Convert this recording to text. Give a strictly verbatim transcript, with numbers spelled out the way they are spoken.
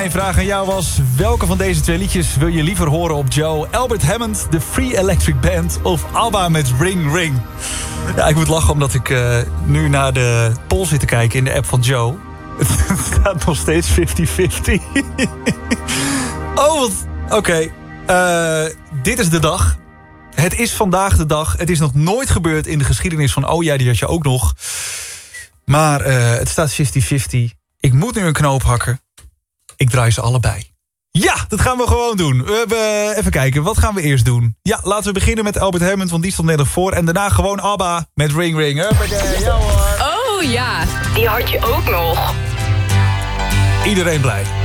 Mijn vraag aan jou was... welke van deze twee liedjes wil je liever horen op Joe? Albert Hammond, The Free Electric Band of ABBA met Ring Ring? Ja, ik moet lachen omdat ik uh, nu naar de poll zit te kijken in de app van Joe. Het staat nog steeds vijftig vijftig. Oh, wat... Oké. Okay. Uh, dit is de dag. Het is vandaag de dag. Het is nog nooit gebeurd in de geschiedenis van... oh ja, die had je ook nog. Maar uh, het staat vijftig vijftig. Ik moet nu een knoop hakken. Ik draai ze allebei. Ja, dat gaan we gewoon doen. We hebben, even kijken, wat gaan we eerst doen? Ja, laten we beginnen met Albert Hammond, want die stond net nog voor. En daarna gewoon ABBA met Ring Ring. Huppakee, ja hoor. Oh ja, die had je ook nog. Iedereen blij.